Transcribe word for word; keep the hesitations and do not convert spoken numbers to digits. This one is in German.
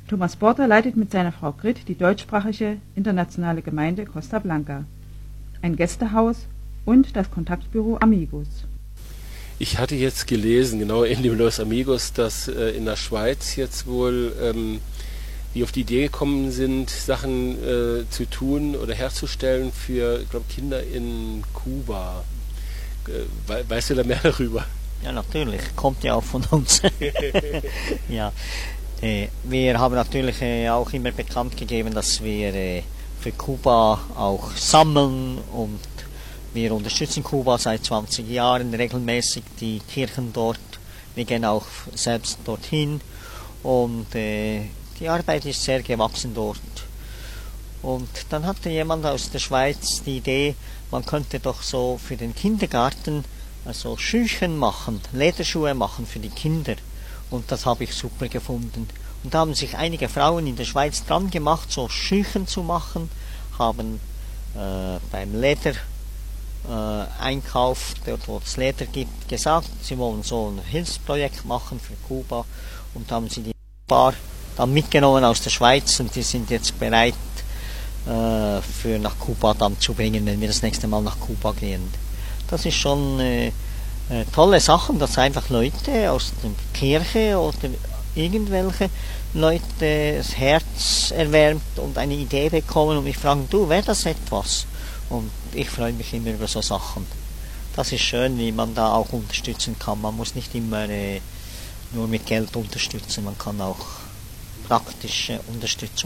Thomas Borter leitet mit seiner Frau Grit die deutschsprachige internationale Gemeinde Costa Blanca, ein Gästehaus und das Kontaktbüro Amigos. Ich hatte jetzt gelesen, genau in dem Los Amigos, dass äh, in der Schweiz jetzt wohl ähm, die auf die Idee gekommen sind, Sachen äh, zu tun oder herzustellen für, ich glaube, Kinder in Kuba. Äh, weißt du da mehr darüber? Ja, natürlich. Kommt ja auch von uns. Ja. Äh, wir haben natürlich äh, auch immer bekannt gegeben, dass wir äh, für Kuba auch sammeln, und wir unterstützen Kuba seit zwanzig Jahren regelmäßig, die Kirchen dort. Wir gehen auch selbst dorthin, und äh, die Arbeit ist sehr gewachsen dort. Und dann hatte jemand aus der Schweiz die Idee, man könnte doch so für den Kindergarten also Schüchen machen, Lederschuhe machen für die Kinder. Und das habe ich super gefunden. Und da haben sich einige Frauen in der Schweiz dran gemacht, so Schüchen zu machen, haben äh, beim Leder Äh, Einkauf, dort wo es Leder gibt, gesagt, sie wollen so ein Hilfsprojekt machen für Kuba, und haben sie die paar dann mitgenommen aus der Schweiz, und die sind jetzt bereit äh, für nach Kuba dann zu bringen, wenn wir das nächste Mal nach Kuba gehen. Das ist schon äh, äh, tolle Sachen, dass einfach Leute aus der Kirche oder irgendwelche Leute das Herz erwärmt und eine Idee bekommen und mich fragen, du, wäre das etwas? Und ich freue mich immer über so Sachen. Das ist schön, wie man da auch unterstützen kann. Man muss nicht immer äh, nur mit Geld unterstützen, man kann auch praktische Unterstützung